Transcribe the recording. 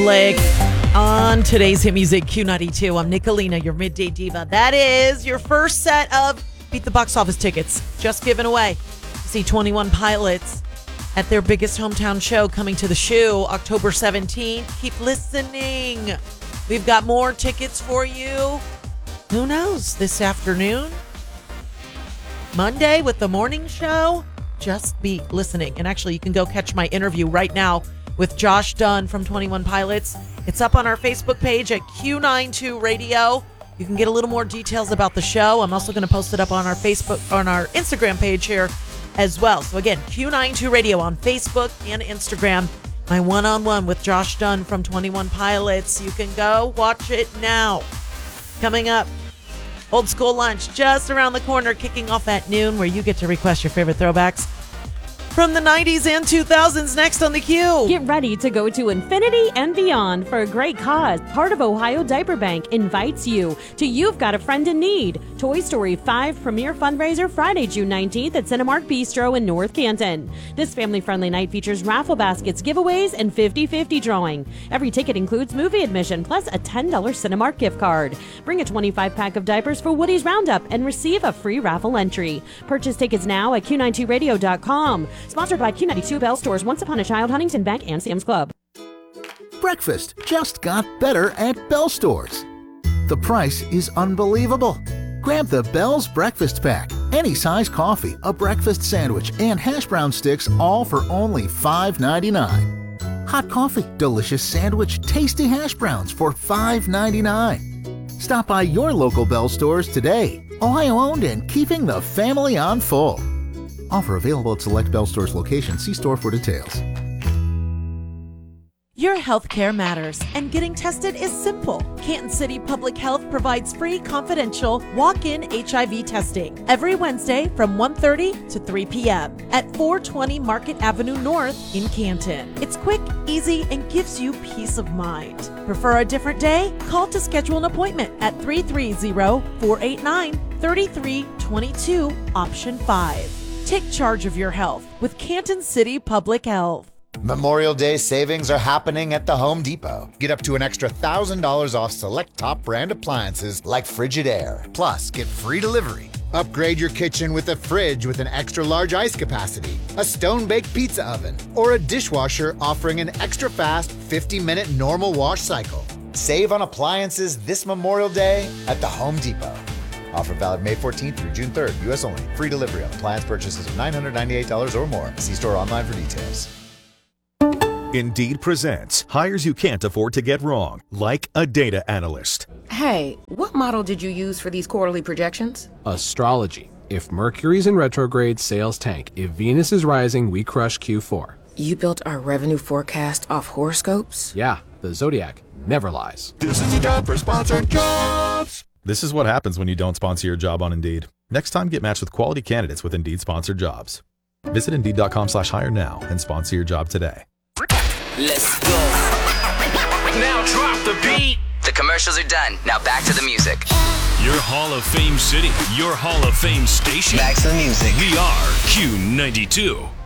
Like on today's Hit Music Q92, I'm Nicolina, your midday diva. That is your first set of Beat the Box Office tickets just given away. See 21 Pilots at their biggest hometown show coming to the Shoe October 17th. Keep listening. We've got more tickets for you. Who knows? This afternoon, Monday with the morning show. Just be listening. And actually, you can go catch my interview right now with Josh Dunn from 21 Pilots. It's up on our Facebook page at Q92 Radio. You can get a little more details about the show. I'm also going to post it up on our Instagram page here as well. So again, Q92 Radio on Facebook and Instagram. My one-on-one with Josh Dunn from 21 Pilots. You can go watch it now. Coming up, Old School Lunch just around the corner, kicking off at noon, where you get to request your favorite throwbacks from the 90s and 2000s next on the Q. Get ready to go to infinity and beyond for a great cause. Part of Ohio Diaper Bank invites you to You've Got a Friend in Need. Toy Story 5 premiere fundraiser Friday, June 19th at Cinemark Bistro in North Canton. This family-friendly night features raffle baskets, giveaways, and 50-50 drawing. Every ticket includes movie admission plus a $10 Cinemark gift card. Bring a 25-pack of diapers for Woody's Roundup and receive a free raffle entry. Purchase tickets now at Q92radio.com. Sponsored by Q92 Bell Stores, Once Upon a Child, Huntington Bank, and Sam's Club. Breakfast just got better at Bell Stores. The price is unbelievable. Grab the Bell's Breakfast Pack. Any size coffee, a breakfast sandwich, and hash brown sticks, all for only $5.99. Hot coffee, delicious sandwich, tasty hash browns for $5.99. Stop by your local Bell Stores today. Ohio-owned and keeping the family on full. Offer available at select Bell Stores locations. See store for details. Your healthcare matters, and getting tested is simple. Canton City Public Health provides free, confidential, walk-in HIV testing every Wednesday from 1:30 to 3 p.m. at 420 Market Avenue North in Canton. It's quick, easy, and gives you peace of mind. Prefer a different day? Call to schedule an appointment at 330-489-3322, option 5. Take charge of your health with Canton City Public Health. Memorial Day savings are happening at the Home Depot. Get up to an extra $1,000 off select top brand appliances like Frigidaire. Plus, get free delivery. Upgrade your kitchen with a fridge with an extra large ice capacity, a stone-baked pizza oven, or a dishwasher offering an extra fast 50-minute normal wash cycle. Save on appliances this Memorial Day at the Home Depot. Offer valid May 14th through June 3rd. U.S. only. Free delivery on appliance purchases of $998 or more. See store online for details. Indeed presents hires you can't afford to get wrong, like a data analyst. Hey, what model did you use for these quarterly projections? Astrology. If Mercury's in retrograde, sales tank. If Venus is rising, we crush Q4. You built our revenue forecast off horoscopes? Yeah, the Zodiac never lies. This is the job for Sponsored Jobs. This is what happens when you don't sponsor your job on Indeed. Next time, get matched with quality candidates with Indeed sponsored jobs. Visit Indeed.com/hire now and sponsor your job today. Let's go. Now drop the beat. The commercials are done. Now back to the music. Your Hall of Fame city. Your Hall of Fame station. Back to the music. We are Q92.